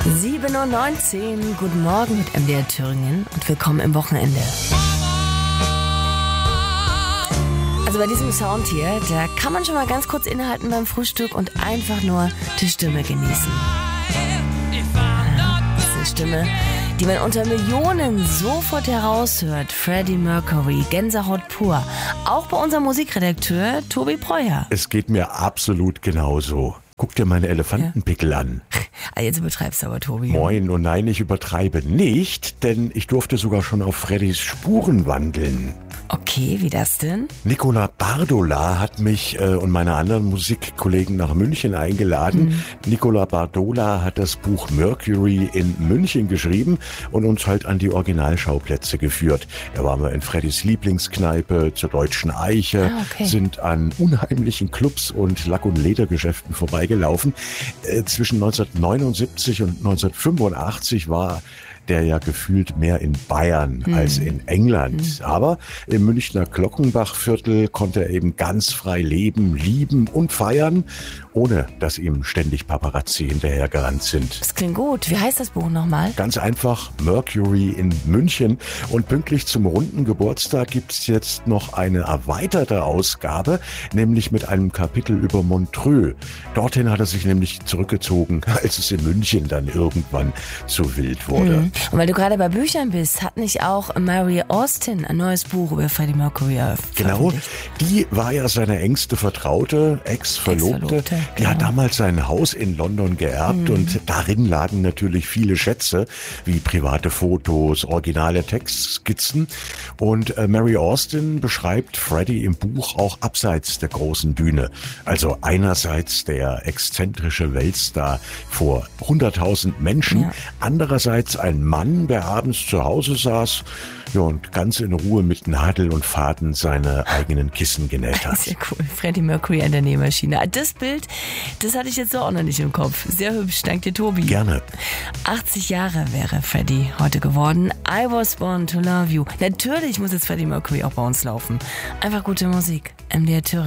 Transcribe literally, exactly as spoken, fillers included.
sieben Uhr neunzehn, guten Morgen mit M D R Thüringen und willkommen im Wochenende. Also bei diesem Sound hier, da kann man schon mal ganz kurz innehalten beim Frühstück und einfach nur die Stimme genießen. Das ist eine Stimme, die man unter Millionen sofort heraushört. Freddie Mercury, Gänsehaut pur. Auch bei unserem Musikredakteur Tobi Breuer. Es geht mir absolut genauso. Guck dir meine Elefantenpickel ja. an. Ah, jetzt übertreibst du aber, Tobi. Moin, und nein, ich übertreibe nicht, denn ich durfte sogar schon auf Freddys Spuren wandeln. Okay, wie das denn? Nicola Bardola hat mich äh, und meine anderen Musikkollegen nach München eingeladen. Mhm. Nicola Bardola hat das Buch Mercury in München geschrieben und uns halt an die Originalschauplätze geführt. Da waren wir in Freddys Lieblingskneipe zur Deutschen Eiche, ah, okay. sind an unheimlichen Clubs und Lack- und Ledergeschäften vorbeigelaufen. Äh, zwischen neunzehnhundertneunundsiebzig und neunzehnhundertfünfundachtzig war der ja gefühlt mehr in Bayern hm. als in England. Hm. Aber im Münchner Glockenbachviertel konnte er eben ganz frei leben, lieben und feiern, ohne dass ihm ständig Paparazzi hinterhergerannt sind. Das klingt gut. Wie heißt das Buch nochmal? Ganz einfach, Mercury in München. Und pünktlich zum runden Geburtstag gibt's jetzt noch eine erweiterte Ausgabe, nämlich mit einem Kapitel über Montreux. Dorthin hat er sich nämlich zurückgezogen, als es in München dann irgendwann zu wild wurde. Hm. Und weil du gerade bei Büchern bist, hat nicht auch Mary Austin ein neues Buch über Freddie Mercury veröffentlicht? Genau, die war ja seine engste Vertraute, Ex-Verlobte. Ex-Verlobte die genau. hat damals sein Haus in London geerbt mhm. und darin lagen natürlich viele Schätze, wie private Fotos, originale Textskizzen. Und äh, Mary Austin beschreibt Freddie im Buch auch abseits der großen Bühne. Also einerseits der exzentrische Weltstar vor hunderttausend Menschen, ja. andererseits ein Mann, der abends zu Hause saß ja, und ganz in Ruhe mit Nadel und Faden seine eigenen Kissen genäht hat. Sehr cool. Freddie Mercury an der Nähmaschine. Das Bild, das hatte ich jetzt so auch noch nicht im Kopf. Sehr hübsch. Danke dir, Tobi. Gerne. achtzig Jahre wäre Freddie heute geworden. I was born to love you. Natürlich muss jetzt Freddie Mercury auch bei uns laufen. Einfach gute Musik. M D R Thüringen.